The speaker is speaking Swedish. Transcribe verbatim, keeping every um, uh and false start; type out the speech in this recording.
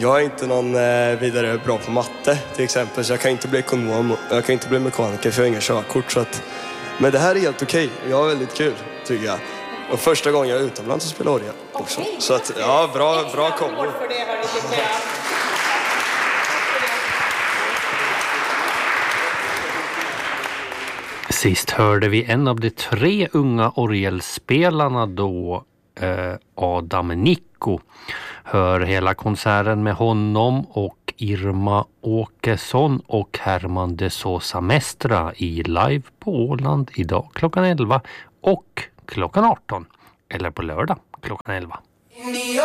Jag är inte någon eh, vidare bra på matte till exempel, så jag kan inte bli ekonom, jag kan inte bli mekaniker för jag har inga körkort. Så att, men det här är helt okej. Jag har väldigt kul, tycker jag. Och första gången jag är utomlands och spelar orgel också. Okay. Så att, ja, bra, bra kombo. För det, hörni, tycker jag. Sist hörde vi en av de tre unga orgelspelarna då, eh, Adam Nico. Hör hela konserten med honom och Irma Åkesson och Herman de Sosa Mestra i live på Åland idag klockan elva och klockan arton. Eller på lördag klockan elva.